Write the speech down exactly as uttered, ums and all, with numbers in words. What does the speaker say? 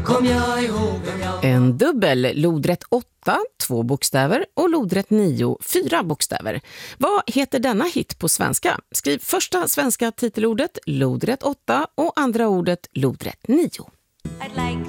kom jag ihåg om jag... En dubbel, lodrätt åtta, två bokstäver och lodrätt nio, fyra bokstäver. Vad heter denna hit på svenska? Skriv första svenska titelordet, lodrätt åtta och andra ordet, lodrätt nio. I'd like